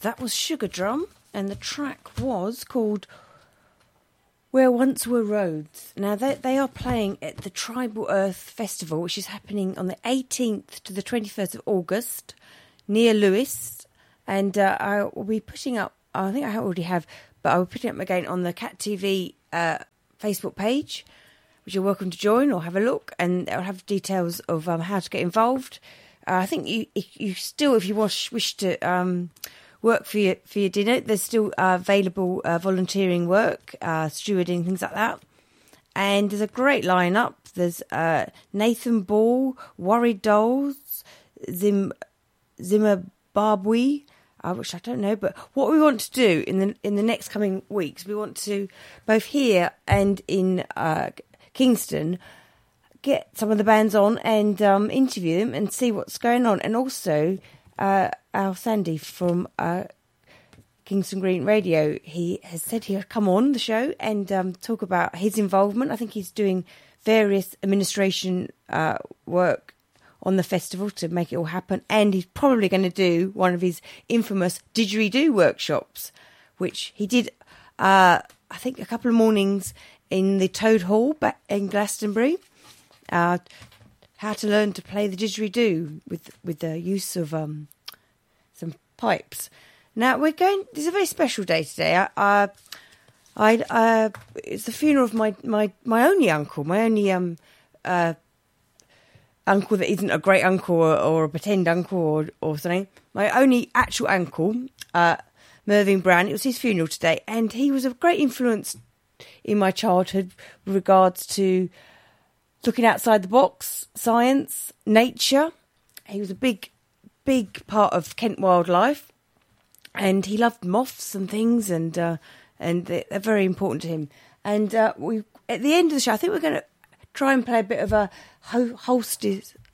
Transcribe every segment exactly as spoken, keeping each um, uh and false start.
that was Sugar Drum, and the track was called Where Once Were Roads. Now, they, they are playing at the Tribal Earth Festival, which is happening on the eighteenth to the twenty-first of August, near Lewes. And uh, I will be putting up, I think I already have, but I will put it up again on the Cat T V uh, Facebook page, which you're welcome to join or have a look, and it'll have details of um, how to get involved. Uh, I think you, if you still, if you wish, wish to um, work for your for your dinner, there's still uh, available uh, volunteering work, uh, stewarding, things like that. And there's a great lineup. There's uh, Nathan Ball, Worried Dolls, Zim Zimbabwe, uh, which I don't know. But what we want to do in the in the next coming weeks, we want to both here and in uh, Kingston, get some of the bands on and um, interview them and see what's going on. And also, uh, Al Sandy from uh, Kingston Green Radio, he has said he'll come on the show and um, talk about his involvement. I think he's doing various administration uh, work on the festival to make it all happen. And he's probably going to do one of his infamous didgeridoo workshops, which he did, uh, I think, a couple of mornings in the Toad Hall back in Glastonbury. Uh, how to learn to play the didgeridoo with with the use of um, some pipes. Now we're going. This is a very special day today. I, I, I uh, it's the funeral of my, my, my only uncle, my only um uh uncle that isn't a great uncle or, or a pretend uncle or or something. My only actual uncle, uh, Mervyn Brown. It was his funeral today, and he was a great influence in my childhood with regards to looking outside the box, science, nature. He was a big, big part of Kent wildlife, and he loved moths and things, and uh, and they're very important to him. And uh, we, at the end of the show, I think we're going to try and play a bit of a ho- host,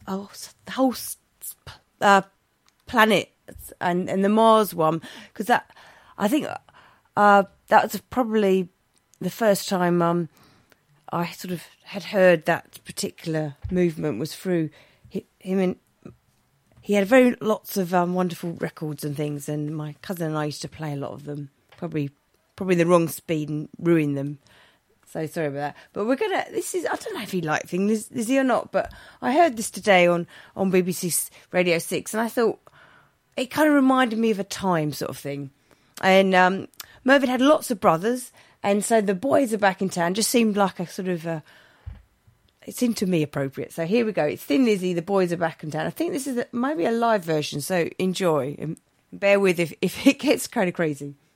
host uh, planet and and the Mars one, because that I think uh, that was probably the first time. Um, I sort of had heard that particular movement was through him, and he had very lots of um, wonderful records and things. And my cousin and I used to play a lot of them, probably probably the wrong speed and ruin them. So sorry about that. But we're gonna. This is I don't know if he liked things, is he or not? But I heard this today on on B B C Radio Six, and I thought it kind of reminded me of a time sort of thing. And um, Mervyn had lots of brothers. And so the boys are back in town. Just seemed like a sort of a, it seemed to me appropriate. So here we go. It's Thin Lizzy. The boys are back in town. I think this is a, maybe a live version. So enjoy and bear with if, if it gets kind of crazy.